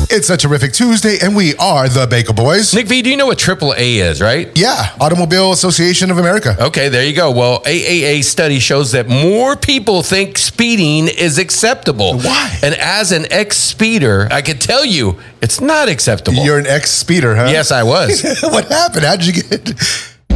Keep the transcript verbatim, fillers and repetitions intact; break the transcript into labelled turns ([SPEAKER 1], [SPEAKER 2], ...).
[SPEAKER 1] It's a terrific Tuesday, and we are the Bagel Boys.
[SPEAKER 2] Nick V, do you know what triple A is, right?
[SPEAKER 1] Yeah, Automobile Association of America.
[SPEAKER 2] Okay, there you go. Well, A A A study shows that more people think speeding is acceptable.
[SPEAKER 1] Why?
[SPEAKER 2] And as an ex-speeder, I can tell you it's not acceptable.
[SPEAKER 1] You're an ex-speeder, huh?
[SPEAKER 2] Yes, I was.
[SPEAKER 1] What happened? How'd you get...